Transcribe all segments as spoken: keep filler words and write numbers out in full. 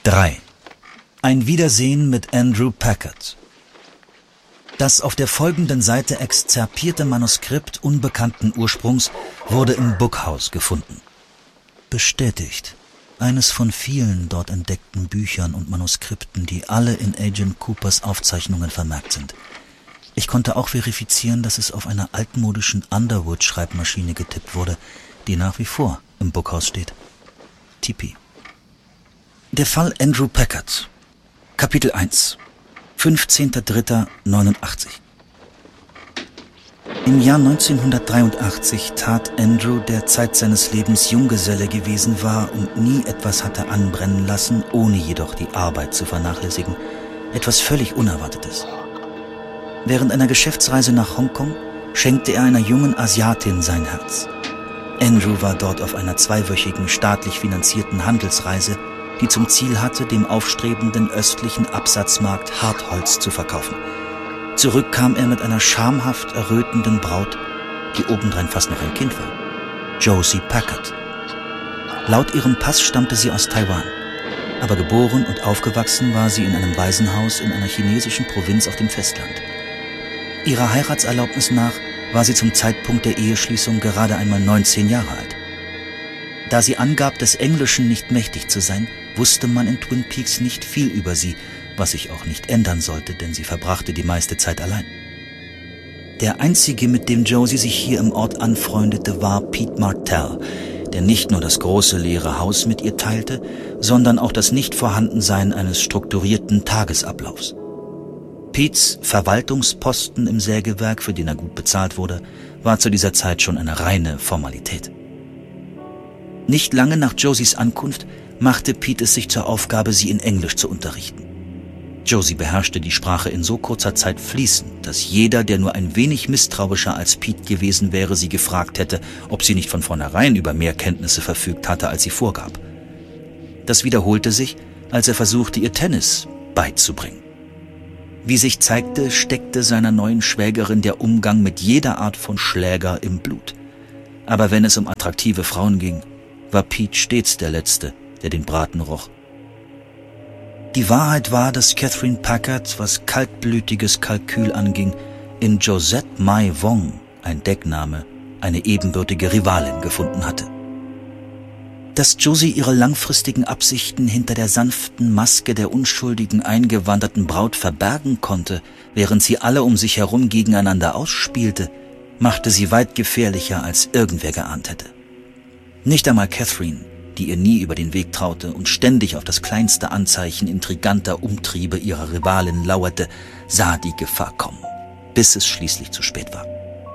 drei. Ein Wiedersehen mit Andrew Packard. Das auf der folgenden Seite exzerpierte Manuskript unbekannten Ursprungs wurde im Bookhouse gefunden. Bestätigt. Eines von vielen dort entdeckten Büchern und Manuskripten, die alle in Agent Coopers Aufzeichnungen vermerkt sind. Ich konnte auch verifizieren, dass es auf einer altmodischen Underwood-Schreibmaschine getippt wurde, die nach wie vor im Bookhouse steht. T P. Der Fall Andrew Packard. Kapitel eins. fünfzehnter dritter neunundachtzig. Im Jahr neunzehnhundertdreiundachtzig tat Andrew, der Zeit seines Lebens Junggeselle gewesen war und nie etwas hatte anbrennen lassen, ohne jedoch die Arbeit zu vernachlässigen, etwas völlig Unerwartetes. Während einer Geschäftsreise nach Hongkong schenkte er einer jungen Asiatin sein Herz. Andrew war dort auf einer zweiwöchigen staatlich finanzierten Handelsreise, die zum Ziel hatte, dem aufstrebenden östlichen Absatzmarkt Hartholz zu verkaufen. Zurück kam er mit einer schamhaft errötenden Braut, die obendrein fast noch ein Kind war. Josie Packard. Laut ihrem Pass stammte sie aus Taiwan, aber geboren und aufgewachsen war sie in einem Waisenhaus in einer chinesischen Provinz auf dem Festland. Ihrer Heiratserlaubnis nach war sie zum Zeitpunkt der Eheschließung gerade einmal neunzehn Jahre alt. Da sie angab, des Englischen nicht mächtig zu sein, wusste man in Twin Peaks nicht viel über sie, was sich auch nicht ändern sollte, denn sie verbrachte die meiste Zeit allein. Der einzige, mit dem Josie sich hier im Ort anfreundete, war Pete Martell, der nicht nur das große leere Haus mit ihr teilte, sondern auch das Nichtvorhandensein eines strukturierten Tagesablaufs. Petes Verwaltungsposten im Sägewerk, für den er gut bezahlt wurde, war zu dieser Zeit schon eine reine Formalität. Nicht lange nach Josies Ankunft machte Pete es sich zur Aufgabe, sie in Englisch zu unterrichten. Josie beherrschte die Sprache in so kurzer Zeit fließend, dass jeder, der nur ein wenig misstrauischer als Pete gewesen wäre, sie gefragt hätte, ob sie nicht von vornherein über mehr Kenntnisse verfügt hatte, als sie vorgab. Das wiederholte sich, als er versuchte, ihr Tennis beizubringen. Wie sich zeigte, steckte seiner neuen Schwägerin der Umgang mit jeder Art von Schläger im Blut. Aber wenn es um attraktive Frauen ging, war Pete stets der Letzte, der den Braten roch. Die Wahrheit war, dass Catherine Packard, was kaltblütiges Kalkül anging, in Josette Mai Wong, ein Deckname, eine ebenbürtige Rivalin gefunden hatte. Dass Josie ihre langfristigen Absichten hinter der sanften Maske der unschuldigen eingewanderten Braut verbergen konnte, während sie alle um sich herum gegeneinander ausspielte, machte sie weit gefährlicher, als irgendwer geahnt hätte. Nicht einmal Catherine, die ihr nie über den Weg traute und ständig auf das kleinste Anzeichen intriganter Umtriebe ihrer Rivalin lauerte, sah die Gefahr kommen, bis es schließlich zu spät war.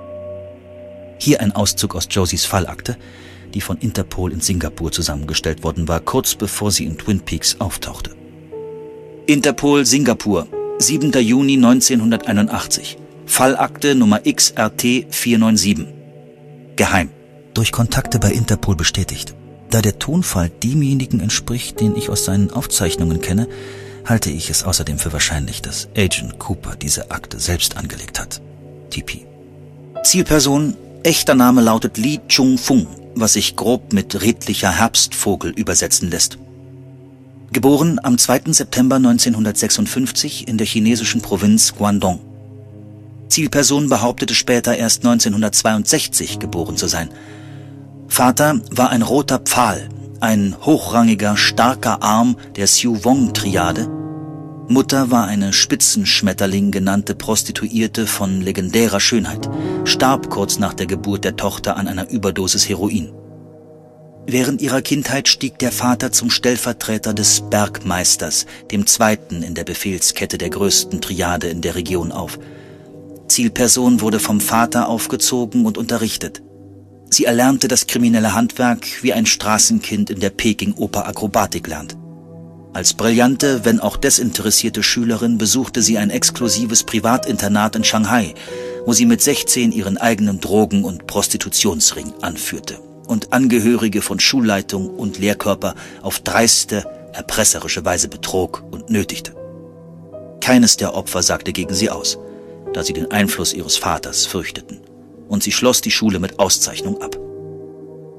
Hier ein Auszug aus Josies Fallakte, die von Interpol in Singapur zusammengestellt worden war, kurz bevor sie in Twin Peaks auftauchte. Interpol Singapur, siebter Juni neunzehnhunderteinundachtzig. Fallakte Nummer X R T vier neun sieben. Geheim. Durch Kontakte bei Interpol bestätigt. Da der Tonfall demjenigen entspricht, den ich aus seinen Aufzeichnungen kenne, halte ich es außerdem für wahrscheinlich, dass Agent Cooper diese Akte selbst angelegt hat. T P. Zielperson, echter Name lautet Lee Chung-Fung, was sich grob mit redlicher Herbstvogel übersetzen lässt. Geboren am zweiten September neunzehnhundertsechsundfünfzig in der chinesischen Provinz Guangdong. Zielperson behauptete später erst neunzehnhundertzweiundsechzig geboren zu sein. Vater war ein roter Pfahl, ein hochrangiger, starker Arm der Siu-Wong-Triade. Mutter war eine Spitzenschmetterling genannte Prostituierte von legendärer Schönheit, starb kurz nach der Geburt der Tochter an einer Überdosis Heroin. Während ihrer Kindheit stieg der Vater zum Stellvertreter des Bergmeisters, dem zweiten in der Befehlskette der größten Triade in der Region, auf. Zielperson wurde vom Vater aufgezogen und unterrichtet. Sie erlernte das kriminelle Handwerk, wie ein Straßenkind in der Peking-Oper Akrobatik lernt. Als brillante, wenn auch desinteressierte Schülerin besuchte sie ein exklusives Privatinternat in Shanghai, wo sie mit sechzehn ihren eigenen Drogen- und Prostitutionsring anführte und Angehörige von Schulleitung und Lehrkörper auf dreiste, erpresserische Weise betrog und nötigte. Keines der Opfer sagte gegen sie aus, da sie den Einfluss ihres Vaters fürchteten, und sie schloss die Schule mit Auszeichnung ab.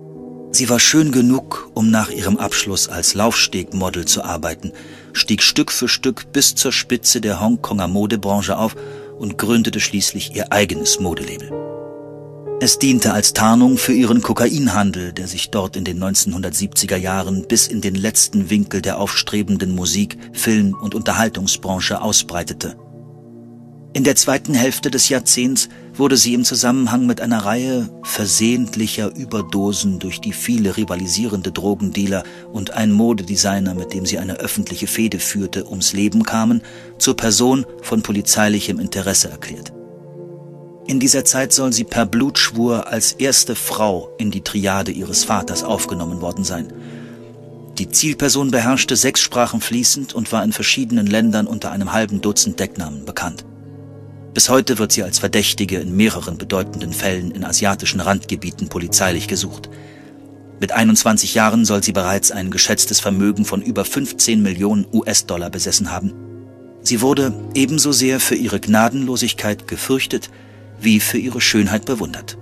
Sie war schön genug, um nach ihrem Abschluss als Laufstegmodel zu arbeiten, stieg Stück für Stück bis zur Spitze der Hongkonger Modebranche auf und gründete schließlich ihr eigenes Modelabel. Es diente als Tarnung für ihren Kokainhandel, der sich dort in den neunzehnhundertsiebziger Jahren bis in den letzten Winkel der aufstrebenden Musik-, Film- und Unterhaltungsbranche ausbreitete. In der zweiten Hälfte des Jahrzehnts wurde sie im Zusammenhang mit einer Reihe versehentlicher Überdosen durch die viele rivalisierende Drogendealer und ein Modedesigner, mit dem sie eine öffentliche Fehde führte, ums Leben kamen, zur Person von polizeilichem Interesse erklärt. In dieser Zeit soll sie per Blutschwur als erste Frau in die Triade ihres Vaters aufgenommen worden sein. Die Zielperson beherrschte sechs Sprachen fließend und war in verschiedenen Ländern unter einem halben Dutzend Decknamen bekannt. Bis heute wird sie als Verdächtige in mehreren bedeutenden Fällen in asiatischen Randgebieten polizeilich gesucht. Mit einundzwanzig Jahren soll sie bereits ein geschätztes Vermögen von über fünfzehn Millionen U S-Dollar besessen haben. Sie wurde ebenso sehr für ihre Gnadenlosigkeit gefürchtet, wie für ihre Schönheit bewundert.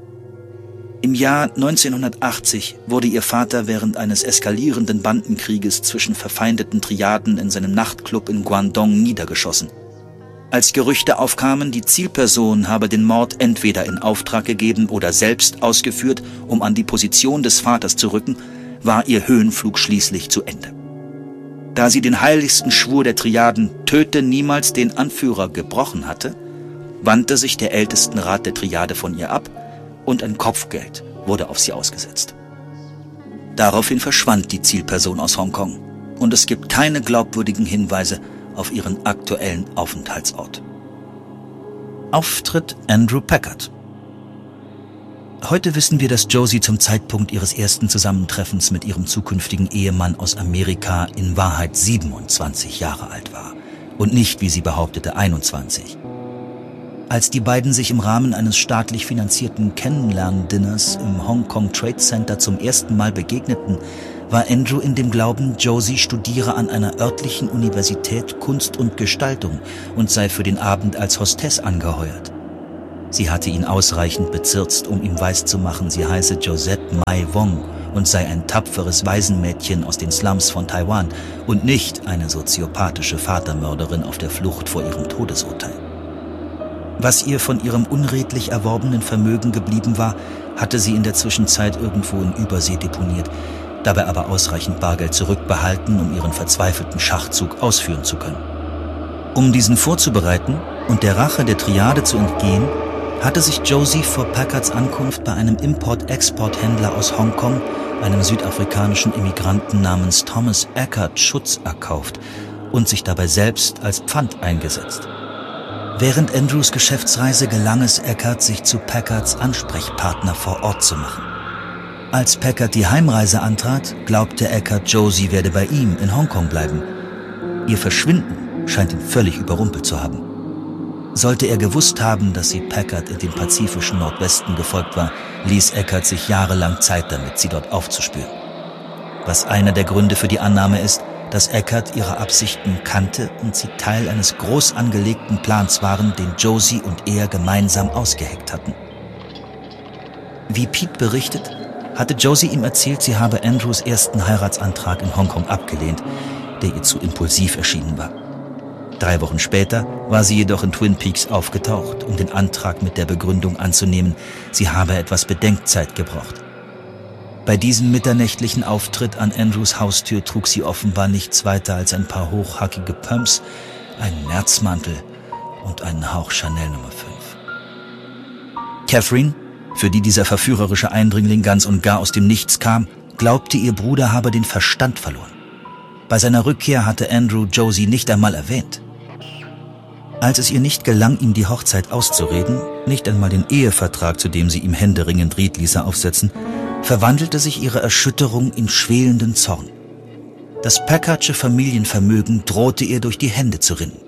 Im Jahr neunzehnhundertachtzig wurde ihr Vater während eines eskalierenden Bandenkrieges zwischen verfeindeten Triaden in seinem Nachtclub in Guangdong niedergeschossen. Als Gerüchte aufkamen, die Zielperson habe den Mord entweder in Auftrag gegeben oder selbst ausgeführt, um an die Position des Vaters zu rücken, war ihr Höhenflug schließlich zu Ende. Da sie den heiligsten Schwur der Triaden „Töte niemals den Anführer" gebrochen hatte, wandte sich der Ältestenrat der Triade von ihr ab und ein Kopfgeld wurde auf sie ausgesetzt. Daraufhin verschwand die Zielperson aus Hongkong und es gibt keine glaubwürdigen Hinweise auf ihren aktuellen Aufenthaltsort. Auftritt Andrew Packard. Heute wissen wir, dass Josie zum Zeitpunkt ihres ersten Zusammentreffens mit ihrem zukünftigen Ehemann aus Amerika in Wahrheit siebenundzwanzig Jahre alt war und nicht, wie sie behauptete, einundzwanzig. Als die beiden sich im Rahmen eines staatlich finanzierten Kennenlern-Dinners im Hong Kong Trade Center zum ersten Mal begegneten, war Andrew in dem Glauben, Josie studiere an einer örtlichen Universität Kunst und Gestaltung und sei für den Abend als Hostess angeheuert. Sie hatte ihn ausreichend bezirzt, um ihm weiszumachen, sie heiße Josette Mai Wong und sei ein tapferes Waisenmädchen aus den Slums von Taiwan und nicht eine soziopathische Vatermörderin auf der Flucht vor ihrem Todesurteil. Was ihr von ihrem unredlich erworbenen Vermögen geblieben war, hatte sie in der Zwischenzeit irgendwo in Übersee deponiert, dabei aber ausreichend Bargeld zurückbehalten, um ihren verzweifelten Schachzug ausführen zu können. Um diesen vorzubereiten und der Rache der Triade zu entgehen, hatte sich Josie vor Packards Ankunft bei einem Import-Export-Händler aus Hongkong, einem südafrikanischen Immigranten namens Thomas Eckert, Schutz erkauft und sich dabei selbst als Pfand eingesetzt. Während Andrews Geschäftsreise gelang es Eckert, sich zu Packards Ansprechpartner vor Ort zu machen. Als Packard die Heimreise antrat, glaubte Eckert, Josie werde bei ihm in Hongkong bleiben. Ihr Verschwinden scheint ihn völlig überrumpelt zu haben. Sollte er gewusst haben, dass sie Packard in den pazifischen Nordwesten gefolgt war, ließ Eckert sich jahrelang Zeit damit, sie dort aufzuspüren. Was einer der Gründe für die Annahme ist, dass Eckert ihre Absichten kannte und sie Teil eines groß angelegten Plans waren, den Josie und er gemeinsam ausgeheckt hatten. Wie Pete berichtet, hatte Josie ihm erzählt, sie habe Andrews ersten Heiratsantrag in Hongkong abgelehnt, der ihr zu impulsiv erschienen war. Drei Wochen später war sie jedoch in Twin Peaks aufgetaucht, um den Antrag mit der Begründung anzunehmen, sie habe etwas Bedenkzeit gebraucht. Bei diesem mitternächtlichen Auftritt an Andrews Haustür trug sie offenbar nichts weiter als ein paar hochhackige Pumps, einen Nerzmantel und einen Hauch Chanel Nummer fünf. Catherine, für die dieser verführerische Eindringling ganz und gar aus dem Nichts kam, glaubte, ihr Bruder habe den Verstand verloren. Bei seiner Rückkehr hatte Andrew Josie nicht einmal erwähnt. Als es ihr nicht gelang, ihm die Hochzeit auszureden, nicht einmal den Ehevertrag, zu dem sie ihm händeringend riet, ließ er aufsetzen, verwandelte sich ihre Erschütterung in schwelenden Zorn. Das Packardsche Familienvermögen drohte ihr durch die Hände zu rinnen.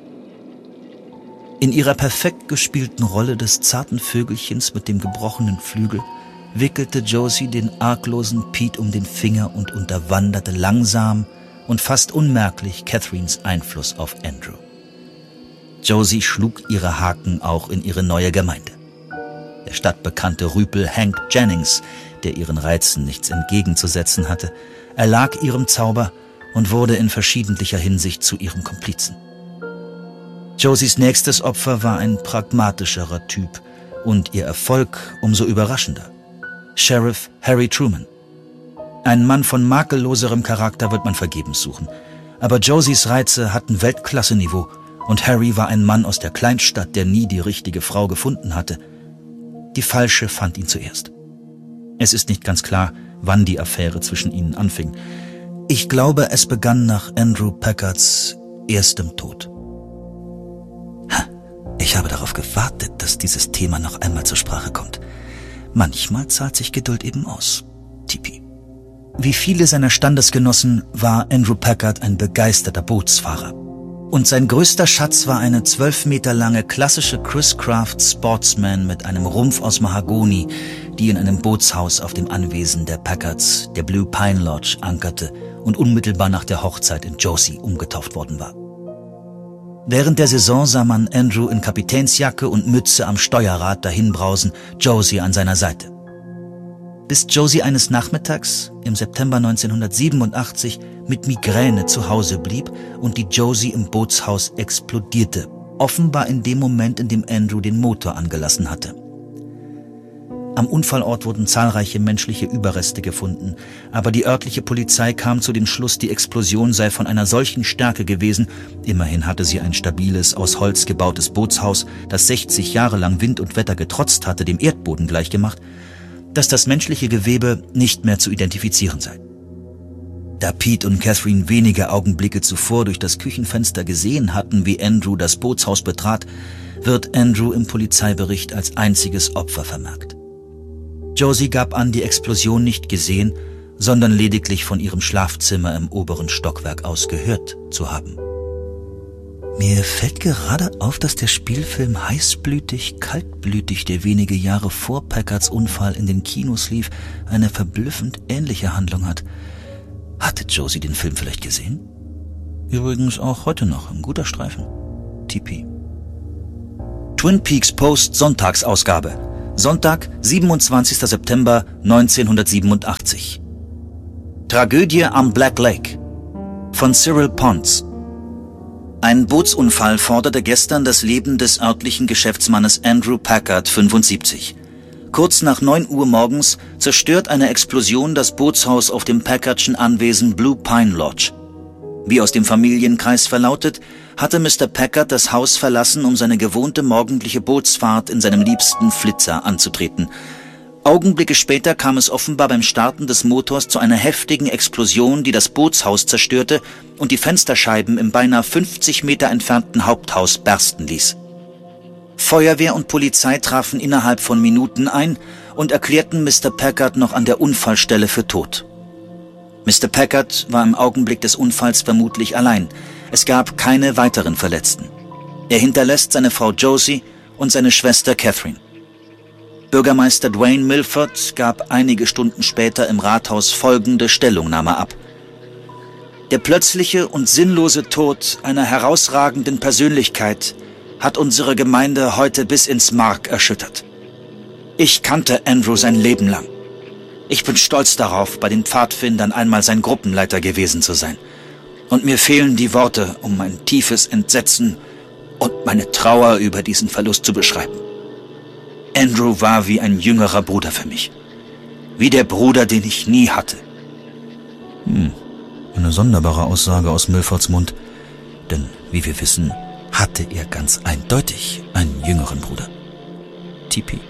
In ihrer perfekt gespielten Rolle des zarten Vögelchens mit dem gebrochenen Flügel wickelte Josie den arglosen Pete um den Finger und unterwanderte langsam und fast unmerklich Catherines Einfluss auf Andrew. Josie schlug ihre Haken auch in ihre neue Gemeinde. Der stadtbekannte Rüpel Hank Jennings, der ihren Reizen nichts entgegenzusetzen hatte, erlag ihrem Zauber und wurde in verschiedentlicher Hinsicht zu ihrem Komplizen. Josies nächstes Opfer war ein pragmatischerer Typ und ihr Erfolg umso überraschender. Sheriff Harry Truman. Einen Mann von makelloserem Charakter wird man vergebens suchen, aber Josies Reize hatten Weltklasse-Niveau und Harry war ein Mann aus der Kleinstadt, der nie die richtige Frau gefunden hatte. Die falsche fand ihn zuerst. Es ist nicht ganz klar, wann die Affäre zwischen ihnen anfing. Ich glaube, es begann nach Andrew Packards erstem Tod. Ich habe darauf gewartet, dass dieses Thema noch einmal zur Sprache kommt. Manchmal zahlt sich Geduld eben aus. Tipi. Wie viele seiner Standesgenossen war Andrew Packard ein begeisterter Bootsfahrer. Und sein größter Schatz war eine zwölf Meter lange klassische Chris Craft Sportsman mit einem Rumpf aus Mahagoni, die in einem Bootshaus auf dem Anwesen der Packards, der Blue Pine Lodge, ankerte und unmittelbar nach der Hochzeit in Josie umgetauft worden war. Während der Saison sah man Andrew in Kapitänsjacke und Mütze am Steuerrad dahinbrausen, Josie an seiner Seite. Bis Josie eines Nachmittags im September neunzehnhundertsiebenundachtzig mit Migräne zu Hause blieb und die Josie im Bootshaus explodierte, offenbar in dem Moment, in dem Andrew den Motor angelassen hatte. Am Unfallort wurden zahlreiche menschliche Überreste gefunden, aber die örtliche Polizei kam zu dem Schluss, die Explosion sei von einer solchen Stärke gewesen, immerhin hatte sie ein stabiles, aus Holz gebautes Bootshaus, das sechzig Jahre lang Wind und Wetter getrotzt hatte, dem Erdboden gleichgemacht, dass das menschliche Gewebe nicht mehr zu identifizieren sei. Da Pete und Catherine wenige Augenblicke zuvor durch das Küchenfenster gesehen hatten, wie Andrew das Bootshaus betrat, wird Andrew im Polizeibericht als einziges Opfer vermerkt. Josie gab an, die Explosion nicht gesehen, sondern lediglich von ihrem Schlafzimmer im oberen Stockwerk aus gehört zu haben. Mir fällt gerade auf, dass der Spielfilm Heißblütig, kaltblütig, der wenige Jahre vor Packards Unfall in den Kinos lief, eine verblüffend ähnliche Handlung hat. Hatte Josie den Film vielleicht gesehen? Übrigens auch heute noch ein guter Streifen. T P. Twin Peaks Post Sonntagsausgabe. Sonntag, siebenundzwanzigster September neunzehnhundertsiebenundachtzig. Tragödie am Black Lake von Cyril Pons. Ein Bootsunfall forderte gestern das Leben des örtlichen Geschäftsmannes Andrew Packard, fünfundsiebzig. Kurz nach neun Uhr morgens zerstört eine Explosion das Bootshaus auf dem Packardschen Anwesen Blue Pine Lodge. Wie aus dem Familienkreis verlautet, hatte Mister Packard das Haus verlassen, um seine gewohnte morgendliche Bootsfahrt in seinem liebsten Flitzer anzutreten. Augenblicke später kam es offenbar beim Starten des Motors zu einer heftigen Explosion, die das Bootshaus zerstörte und die Fensterscheiben im beinahe fünfzig Meter entfernten Haupthaus bersten ließ. Feuerwehr und Polizei trafen innerhalb von Minuten ein und erklärten Mister Packard noch an der Unfallstelle für tot. Mister Packard war im Augenblick des Unfalls vermutlich allein. Es gab keine weiteren Verletzten. Er hinterlässt seine Frau Josie und seine Schwester Catherine. Bürgermeister Dwayne Milford gab einige Stunden später im Rathaus folgende Stellungnahme ab. Der plötzliche und sinnlose Tod einer herausragenden Persönlichkeit hat unsere Gemeinde heute bis ins Mark erschüttert. Ich kannte Andrew sein Leben lang. Ich bin stolz darauf, bei den Pfadfindern einmal sein Gruppenleiter gewesen zu sein. Und mir fehlen die Worte, um mein tiefes Entsetzen und meine Trauer über diesen Verlust zu beschreiben. Andrew war wie ein jüngerer Bruder für mich. Wie der Bruder, den ich nie hatte. Hm, eine sonderbare Aussage aus Milfords Mund. Denn, wie wir wissen, hatte er ganz eindeutig einen jüngeren Bruder. T P.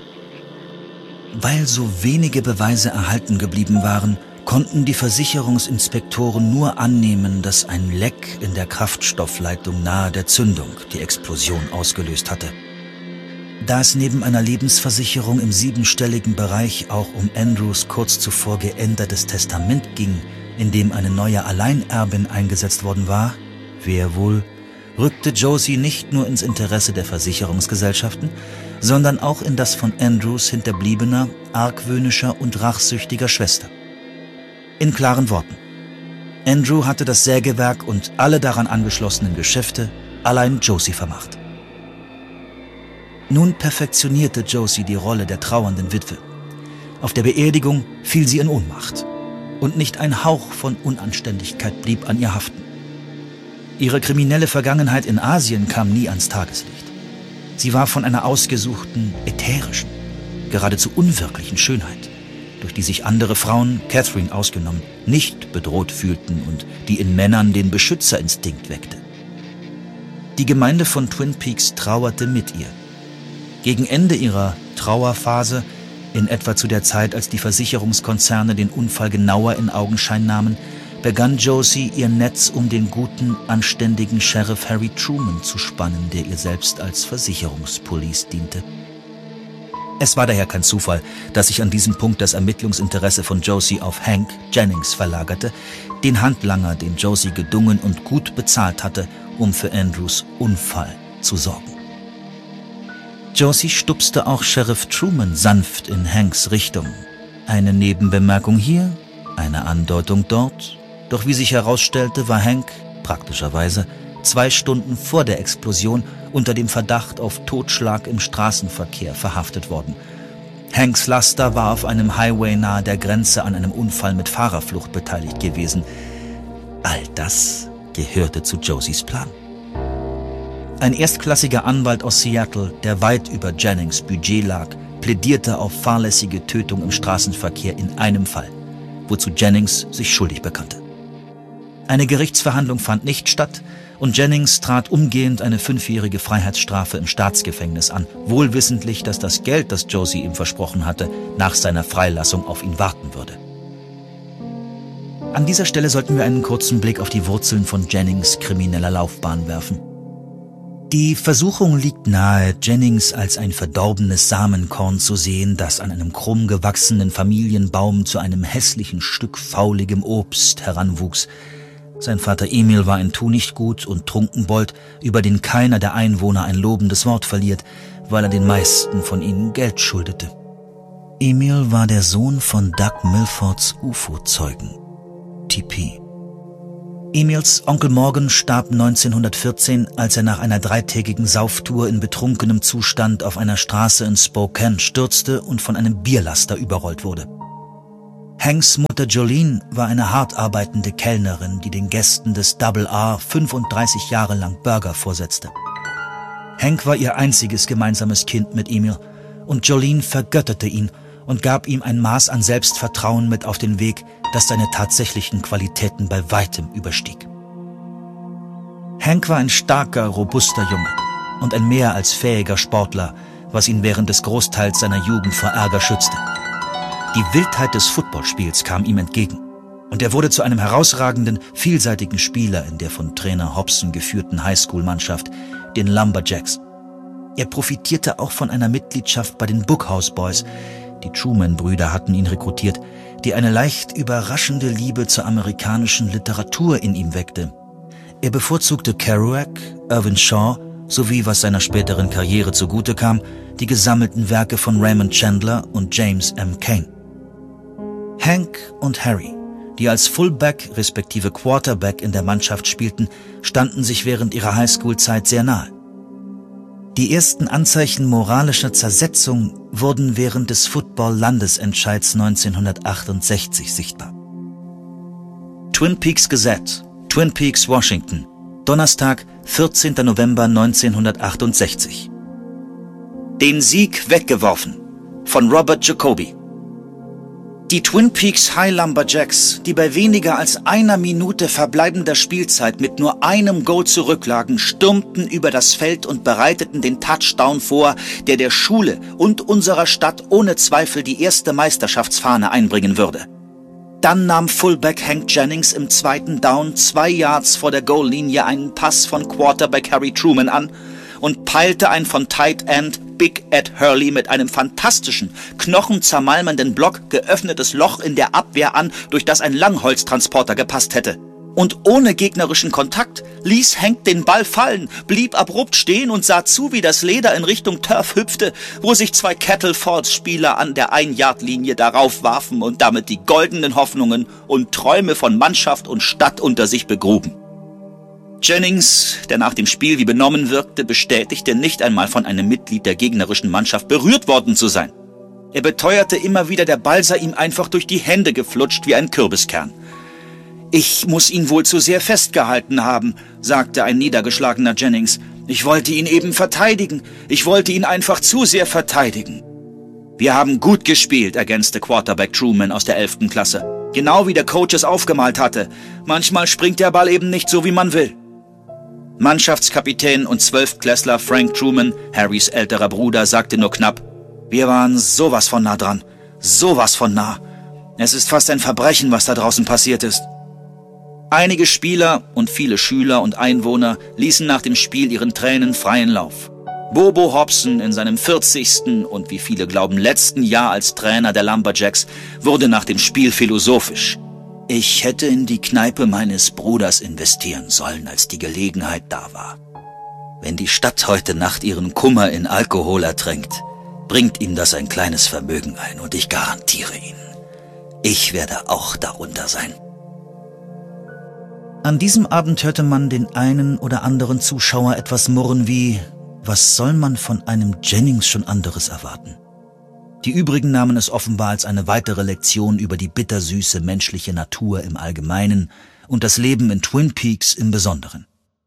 Weil so wenige Beweise erhalten geblieben waren, konnten die Versicherungsinspektoren nur annehmen, dass ein Leck in der Kraftstoffleitung nahe der Zündung die Explosion ausgelöst hatte. Da es neben einer Lebensversicherung im siebenstelligen Bereich auch um Andrews kurz zuvor geändertes Testament ging, in dem eine neue Alleinerbin eingesetzt worden war, wer wohl, rückte Josie nicht nur ins Interesse der Versicherungsgesellschaften, sondern auch in das von Andrews hinterbliebener, argwöhnischer und rachsüchtiger Schwester. In klaren Worten: Andrew hatte das Sägewerk und alle daran angeschlossenen Geschäfte allein Josie vermacht. Nun perfektionierte Josie die Rolle der trauernden Witwe. Auf der Beerdigung fiel sie in Ohnmacht. Und nicht ein Hauch von Unanständigkeit blieb an ihr haften. Ihre kriminelle Vergangenheit in Asien kam nie ans Tageslicht. Sie war von einer ausgesuchten, ätherischen, geradezu unwirklichen Schönheit, durch die sich andere Frauen, Catherine ausgenommen, nicht bedroht fühlten und die in Männern den Beschützerinstinkt weckte. Die Gemeinde von Twin Peaks trauerte mit ihr. Gegen Ende ihrer Trauerphase, in etwa zu der Zeit, als die Versicherungskonzerne den Unfall genauer in Augenschein nahmen, begann Josie ihr Netz um den guten, anständigen Sheriff Harry Truman zu spannen, der ihr selbst als Versicherungspolice diente. Es war daher kein Zufall, dass sich an diesem Punkt das Ermittlungsinteresse von Josie auf Hank Jennings verlagerte, den Handlanger, den Josie gedungen und gut bezahlt hatte, um für Andrews Unfall zu sorgen. Josie stupste auch Sheriff Truman sanft in Hanks Richtung. Eine Nebenbemerkung hier, eine Andeutung dort. Doch wie sich herausstellte, war Hank, praktischerweise, zwei Stunden vor der Explosion unter dem Verdacht auf Totschlag im Straßenverkehr verhaftet worden. Hanks Laster war auf einem Highway nahe der Grenze an einem Unfall mit Fahrerflucht beteiligt gewesen. All das gehörte zu Josies Plan. Ein erstklassiger Anwalt aus Seattle, der weit über Jennings Budget lag, plädierte auf fahrlässige Tötung im Straßenverkehr in einem Fall, wozu Jennings sich schuldig bekannte. Eine Gerichtsverhandlung fand nicht statt und Jennings trat umgehend eine fünfjährige Freiheitsstrafe im Staatsgefängnis an, wohlwissentlich, dass das Geld, das Josie ihm versprochen hatte, nach seiner Freilassung auf ihn warten würde. An dieser Stelle sollten wir einen kurzen Blick auf die Wurzeln von Jennings krimineller Laufbahn werfen. Die Versuchung liegt nahe, Jennings als ein verdorbenes Samenkorn zu sehen, das an einem krumm gewachsenen Familienbaum zu einem hässlichen Stück fauligem Obst heranwuchs. Sein Vater Emil war ein Tunichtgut und Trunkenbold, über den keiner der Einwohner ein lobendes Wort verliert, weil er den meisten von ihnen Geld schuldete. Emil war der Sohn von Doug Milfords U F O-Zeugen, T P. Emils Onkel Morgan starb neunzehnhundertvierzehn, als er nach einer dreitägigen Sauftour in betrunkenem Zustand auf einer Straße in Spokane stürzte und von einem Bierlaster überrollt wurde. Hanks Mutter Jolene war eine hart arbeitende Kellnerin, die den Gästen des Double R fünfunddreißig Jahre lang Burger vorsetzte. Hank war ihr einziges gemeinsames Kind mit Emil und Jolene vergötterte ihn und gab ihm ein Maß an Selbstvertrauen mit auf den Weg, das seine tatsächlichen Qualitäten bei weitem überstieg. Hank war ein starker, robuster Junge und ein mehr als fähiger Sportler, was ihn während des Großteils seiner Jugend vor Ärger schützte. Die Wildheit des Footballspiels kam ihm entgegen und er wurde zu einem herausragenden, vielseitigen Spieler in der von Trainer Hobson geführten Highschool-Mannschaft, den Lumberjacks. Er profitierte auch von einer Mitgliedschaft bei den Bookhouse Boys. Die Truman-Brüder hatten ihn rekrutiert, die eine leicht überraschende Liebe zur amerikanischen Literatur in ihm weckte. Er bevorzugte Kerouac, Irvin Shaw sowie, was seiner späteren Karriere zugute kam, die gesammelten Werke von Raymond Chandler und James M. Cain. Hank und Harry, die als Fullback respektive Quarterback in der Mannschaft spielten, standen sich während ihrer Highschool-Zeit sehr nahe. Die ersten Anzeichen moralischer Zersetzung wurden während des Football-Landesentscheids neunzehnhundertachtundsechzig sichtbar. Twin Peaks Gazette, Twin Peaks, Washington, Donnerstag, vierzehnter November neunzehnhundertachtundsechzig. Den Sieg weggeworfen von Robert Jacoby. Die Twin Peaks High Lumberjacks, die bei weniger als einer Minute verbleibender Spielzeit mit nur einem Goal zurücklagen, stürmten über das Feld und bereiteten den Touchdown vor, der der Schule und unserer Stadt ohne Zweifel die erste Meisterschaftsfahne einbringen würde. Dann nahm Fullback Hank Jennings im zweiten Down zwei Yards vor der Goallinie einen Pass von Quarterback Harry Truman an und peilte ein von Tight End Big Ed Hurley mit einem fantastischen, knochenzermalmenden Block geöffnetes Loch in der Abwehr an, durch das ein Langholztransporter gepasst hätte. Und ohne gegnerischen Kontakt ließ Hank den Ball fallen, blieb abrupt stehen und sah zu, wie das Leder in Richtung Turf hüpfte, wo sich zwei Cattle Falls-Spieler an der Ein-Yard-Linie darauf warfen und damit die goldenen Hoffnungen und Träume von Mannschaft und Stadt unter sich begruben. Jennings, der nach dem Spiel wie benommen wirkte, bestätigte, nicht einmal von einem Mitglied der gegnerischen Mannschaft berührt worden zu sein. Er beteuerte immer wieder, der Ball sei ihm einfach durch die Hände geflutscht wie ein Kürbiskern. »Ich muss ihn wohl zu sehr festgehalten haben«, sagte ein niedergeschlagener Jennings. »Ich wollte ihn eben verteidigen. Ich wollte ihn einfach zu sehr verteidigen.« »Wir haben gut gespielt«, ergänzte Quarterback Truman aus der elften Klasse. »Genau wie der Coach es aufgemalt hatte. Manchmal springt der Ball eben nicht so, wie man will.« Mannschaftskapitän und Zwölftklässler Frank Truman, Harrys älterer Bruder, sagte nur knapp: »Wir waren sowas von nah dran. Sowas von nah. Es ist fast ein Verbrechen, was da draußen passiert ist.« Einige Spieler und viele Schüler und Einwohner ließen nach dem Spiel ihren Tränen freien Lauf. Bobo Hobson in seinem vierzigsten und wie viele glauben letzten Jahr als Trainer der Lumberjacks wurde nach dem Spiel philosophisch. »Ich hätte in die Kneipe meines Bruders investieren sollen, als die Gelegenheit da war. Wenn die Stadt heute Nacht ihren Kummer in Alkohol ertränkt, bringt ihm das ein kleines Vermögen ein und ich garantiere Ihnen, ich werde auch darunter sein.« An diesem Abend hörte man den einen oder anderen Zuschauer etwas murren wie: Was soll man von einem Jennings schon anderes erwarten? Die übrigen nahmen es offenbar als eine weitere Lektion über die bittersüße menschliche Natur im Allgemeinen und das Leben in Twin Peaks im Besonderen.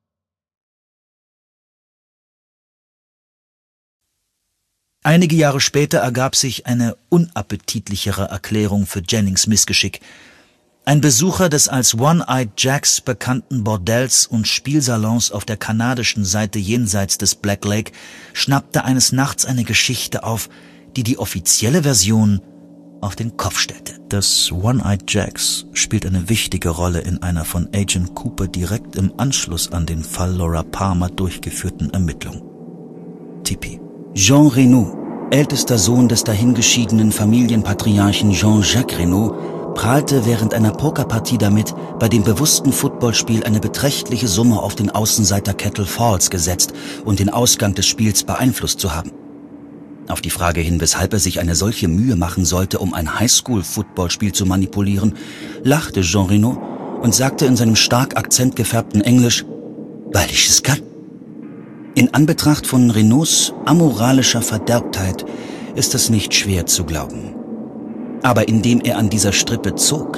Einige Jahre später ergab sich eine unappetitlichere Erklärung für Jennings Missgeschick. Ein Besucher des als One-Eyed Jacks bekannten Bordells und Spielsalons auf der kanadischen Seite jenseits des Black Lake schnappte eines Nachts eine Geschichte auf, die die offizielle Version auf den Kopf stellte. Das One-Eyed Jacks spielt eine wichtige Rolle in einer von Agent Cooper direkt im Anschluss an den Fall Laura Palmer durchgeführten Ermittlung. Tipi. Jean Reno, ältester Sohn des dahingeschiedenen Familienpatriarchen Jean-Jacques Reno, prahlte während einer Pokerpartie damit, bei dem bewussten Footballspiel eine beträchtliche Summe auf den Außenseiter Kettle Falls gesetzt und den Ausgang des Spiels beeinflusst zu haben. Auf die Frage hin, weshalb er sich eine solche Mühe machen sollte, um ein Highschool-Footballspiel zu manipulieren, lachte Jean Reno und sagte in seinem stark akzentgefärbten Englisch: »Weil ich es kann.« In Anbetracht von Renaus amoralischer Verderbtheit ist es nicht schwer zu glauben. Aber indem er an dieser Strippe zog,